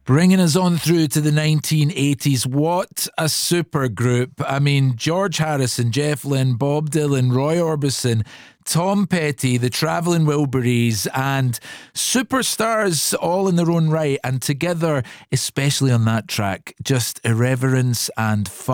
Bringing us on through to the 1980s. What a super group. I mean, George Harrison, Jeff Lynne, Bob Dylan, Roy Orbison, Tom Petty, the Traveling Wilburys, and superstars all in their own right. And together, especially on that track, just irreverence and fun.